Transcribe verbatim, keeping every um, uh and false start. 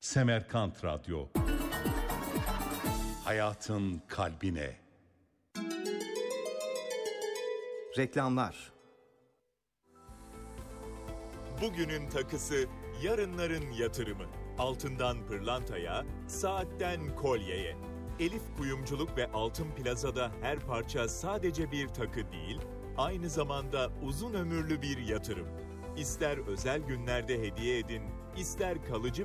Semerkant Radyo. Hayatın kalbine. Reklamlar. Bugünün takısı, yarınların yatırımı. Altından pırlantaya, saatten kolyeye. Elif Kuyumculuk ve Altın Plaza'da her parça sadece bir takı değil, aynı zamanda uzun ömürlü bir yatırım. İster özel günlerde hediye edin, ister kalıcı